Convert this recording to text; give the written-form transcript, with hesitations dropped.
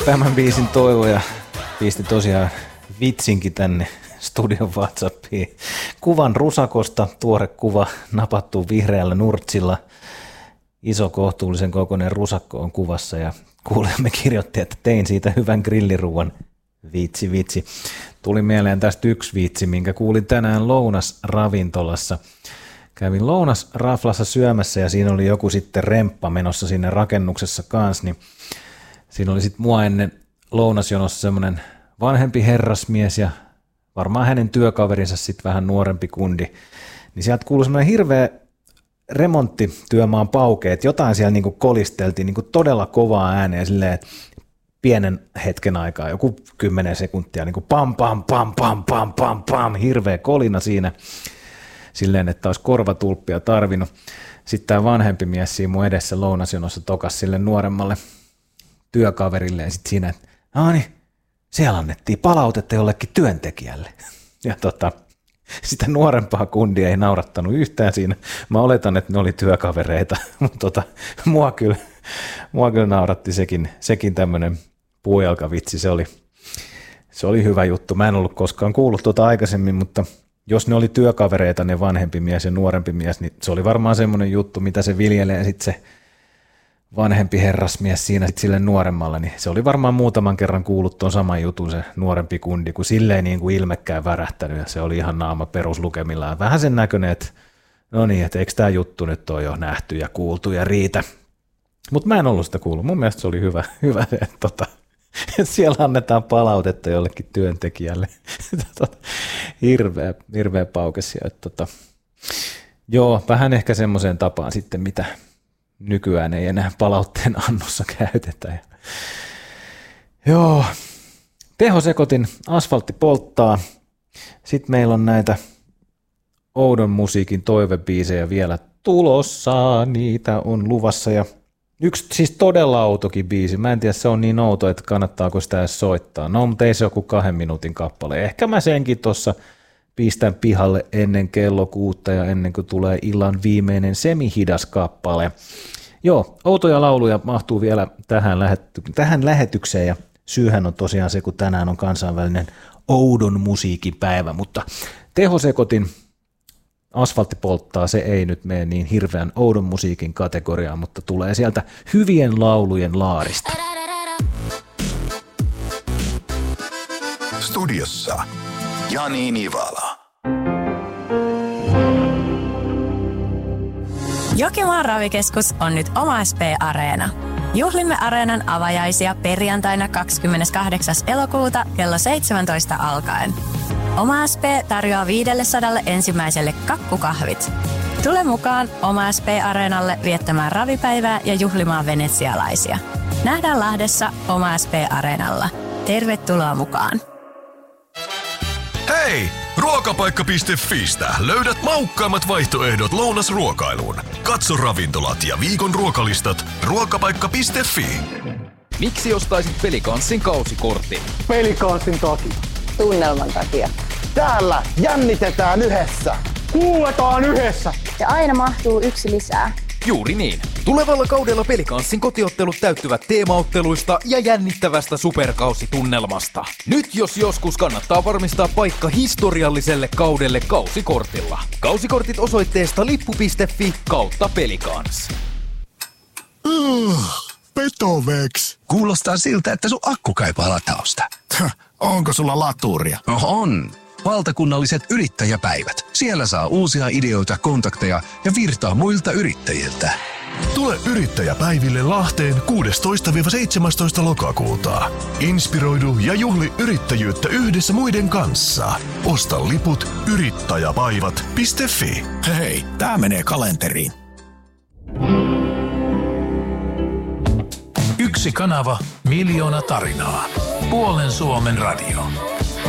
tämän biisin toivoja pisti tosiaan vitsinkin tänne studion WhatsAppiin. Kuvan rusakosta, tuore kuva napattu vihreällä nurtsilla. Iso kohtuullisen kokoinen rusakko on kuvassa ja kuulijamme kirjoitti, että tein siitä hyvän grilliruuan. Vitsi. Tuli mieleen tästä yksi vitsi, minkä kuulin tänään lounasravintolassa. Kävin lounasraflassa syömässä ja siinä oli joku sitten remppa menossa sinne rakennuksessa kanssa, niin siinä oli sitten mua ennen lounasjonossa semmoinen vanhempi herrasmies ja varmaan hänen työkaverinsa sitten vähän nuorempi kundi. Niin sieltä kuului semmoinen hirveä remonttityömaan pauke, että jotain siellä niinku kolisteltiin niinku todella kovaa ääneen silleen, että pienen hetken aikaa, joku 10 sekuntia, niinku pam, pam, pam, pam, pam, pam, pam, hirveä kolina siinä, silleen, että olisi korvatulppia tarvinnut. Sitten tämä vanhempi mies siinä mun edessä lounasjonossa tokas sille nuoremmalle työkaverille ja sitten siinä, että niin, siellä annettiin palautetta jollekin työntekijälle. Ja sitä nuorempaa kundia ei naurattanut yhtään siinä. Mä oletan, että ne oli työkavereita, mutta mua kyllä nauratti sekin tämmöinen puujalkavitsi. Se oli hyvä juttu. Mä en ollut koskaan kuullut aikaisemmin, mutta jos ne oli työkavereita, ne vanhempi mies ja nuorempi mies, niin se oli varmaan semmoinen juttu, mitä se viljelee sitten se vanhempi herrasmies siinä sitten sille nuoremmalle, niin se oli varmaan muutaman kerran kuullut tuon saman jutun se nuorempi kundi, kun silleen niin kuin ilmekkään värähtänyt ja se oli ihan naama peruslukemillaan. Vähän sen näköinen, että no niin, että eikö tämä juttu nyt ole jo nähty ja kuultu ja riitä. Mutta mä en ollut sitä kuullut. Mun mielestä se oli hyvä että siellä annetaan palautetta jollekin työntekijälle. Hirveä paukesia. Joo, vähän ehkä semmoiseen tapaan sitten, mitä nykyään ei enää palautteen annossa käytetä. Joo, tehosekotin asfaltti polttaa. Sitten meillä on näitä oudon musiikin toivebiisejä vielä tulossa. Niitä on luvassa ja yksi siis todella outokin biisi. Mä en tiedä, se on niin outo, että kannattaako sitä edes soittaa. No, mutta ei se ole kuin 2 minuutin kappale. Ehkä mä senkin tuossa pistän pihalle ennen kello 6 ja ennen kuin tulee illan viimeinen semihidas kappale. Joo, outoja lauluja mahtuu vielä tähän lähetykseen ja syyhän on tosiaan se, kun tänään on kansainvälinen oudon musiikin päivä, mutta tehosekotin asfaltti polttaa, se ei nyt mene niin hirveän oudon musiikin kategoriaan, mutta tulee sieltä hyvien laulujen laarista. Studiossa Jani Nivala. Jokimaan ravikeskus on nyt oma SP-areena. Juhlimme areenan avajaisia perjantaina 28. elokuuta kello 17 alkaen. Oma SP tarjoaa 500 ensimmäiselle kakkukahvit. Tule mukaan Oma SP-areenalle viettämään ravipäivää ja juhlimaan venetsialaisia. Nähdään Lahdessa Oma SP-areenalla. Tervetuloa mukaan! Hei! Ruokapaikka.fistä löydät maukkaimmat vaihtoehdot lounasruokailuun. Katso ravintolat ja viikon ruokalistat ruokapaikka.fi. Miksi ostaisit Pelikanssin kausikortin? Pelikanssin takia. Tunnelman takia. Täällä jännitetään yhdessä. Kuuletaan yhdessä. Ja aina mahtuu yksi lisää. Juuri niin. Tulevalla kaudella Pelikanssin kotiottelut täyttyvät teemaotteluista ja jännittävästä superkausitunnelmasta. Nyt jos joskus kannattaa varmistaa paikka historialliselle kaudelle kausikortilla. Kausikortit osoitteesta lippu.fi/Pelikans. Petoveks. Kuulostaa siltä, että sun akku kaipaa latausta. Onko sulla laturia? On. Valtakunnalliset yrittäjäpäivät. Siellä saa uusia ideoita, kontakteja ja virtaa muilta yrittäjiltä. Tule yrittäjäpäiville Lahteen 16-17 lokakuuta. Inspiroidu ja juhli yrittäjyyttä yhdessä muiden kanssa. Osta liput yrittäjäpaivat.fi. Hei, tää menee kalenteriin. Yksi kanava, miljoona tarinaa. Puolen Suomen radio.